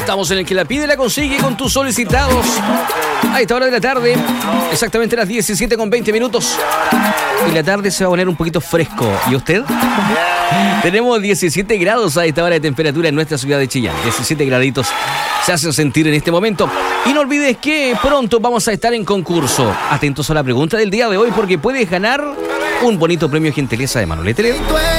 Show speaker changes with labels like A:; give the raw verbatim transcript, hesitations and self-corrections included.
A: Estamos en el que la pide la consigue con tus solicitados. A esta hora de la tarde, exactamente las diecisiete con veinte minutos. Y la tarde se va a poner un poquito fresco. ¿Y usted? Tenemos diecisiete grados a esta hora de temperatura en nuestra ciudad de Chillán. diecisiete graditos se hacen sentir en este momento. Y no olvides que pronto vamos a estar en concurso. Atentos a la pregunta del día de hoy porque puedes ganar un bonito premio gentileza de Manuel Letrero.